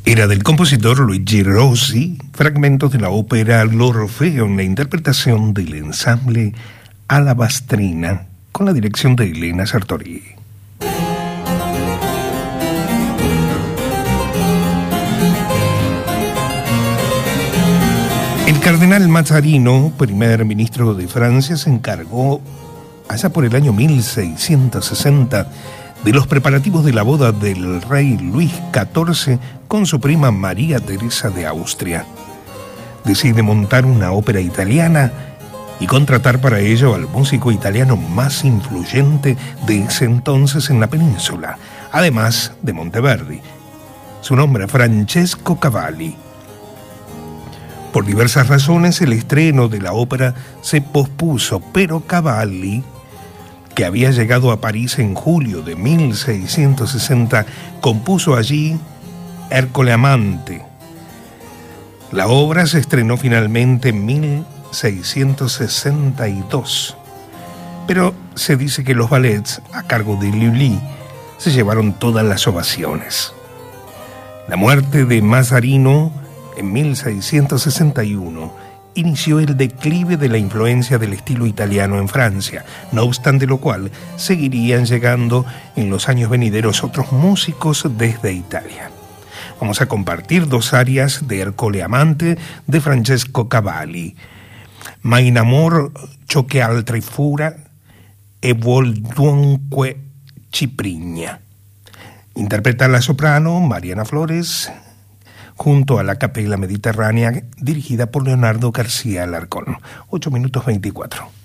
Era del compositor Luigi Rossi, fragmentos de la ópera L'Orfeo en la interpretación del ensamble Alabastrina, con la dirección de Elena Sartori. El cardenal Mazzarino, primer ministro de Francia, se encargó, allá por el año 1660, de los preparativos de la boda del rey Luis XIV con su prima María Teresa de Austria. Decide montar una ópera italiana y contratar para ello al músico italiano más influyente de ese entonces en la península, además de Monteverdi. Su nombre, Francesco Cavalli. Por diversas razones, el estreno de la ópera se pospuso, pero Cavalli, que había llegado a París en julio de 1660, compuso allí Ercole Amante. La obra se estrenó finalmente en 1662, pero se dice que los ballets, a cargo de Lully, se llevaron todas las ovaciones. La muerte de Mazzarino en 1661 inició el declive de la influencia del estilo italiano en Francia, no obstante lo cual seguirían llegando en los años venideros otros músicos desde Italia. Vamos a compartir dos arias de Ercole Amante de Francesco Cavalli: Ma in amor ciò che altri fura e vuol dunque ciprigna. Interpreta la soprano Mariana Flores junto a la Capella Mediterránea, dirigida por Leonardo García Alarcón. 8:24.